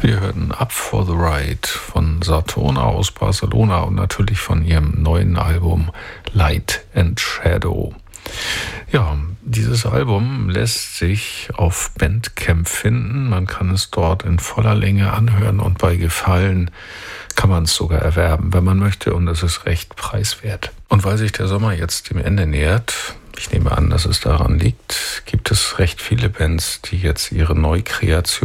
Wir hörten Up for the Ride von Satona aus Barcelona und natürlich von ihrem neuen Album Light and Shadow. Ja, dieses Album lässt sich auf Bandcamp finden. Man kann es dort in voller Länge anhören und bei Gefallen kann man es sogar erwerben, wenn man möchte, und es ist recht preiswert. Und weil sich der Sommer jetzt dem Ende nähert, ich nehme an, dass es daran liegt, gibt es recht viele Bands, die jetzt ihre Neukreation